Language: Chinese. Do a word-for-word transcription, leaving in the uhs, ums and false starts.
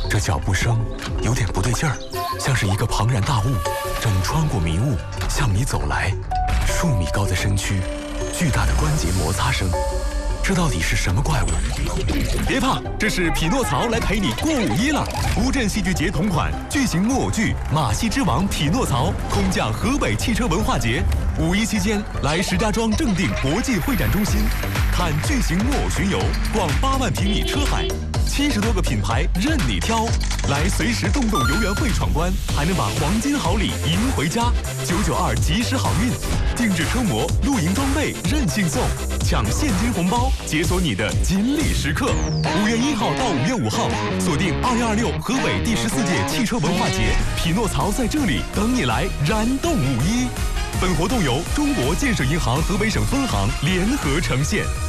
这脚步声有点不对劲儿，像是一个庞然大物正穿过迷雾向你走来。数米高的身躯，巨大的关节摩擦声，这到底是什么怪物？别怕，这是匹诺曹来陪你过五一了。乌镇戏剧节同款巨型木偶剧《马戏之王匹诺曹》空降河北汽车文化节。五一期间，来石家庄正定国际会展中心，看巨型木偶巡游，逛八万平米车海，七十多个品牌任你挑。来随时动动游园会闯关，还能把黄金好礼赢回家。九九二及时好运，定制车模、露营装备任性送，抢现金红包，解锁你的锦鲤时刻。五月一号到五月五号，锁定二零二六河北第十四届汽车文化节，匹诺曹在这里等你来燃动五一。本活动由中国建设银行河北省分行联合呈现。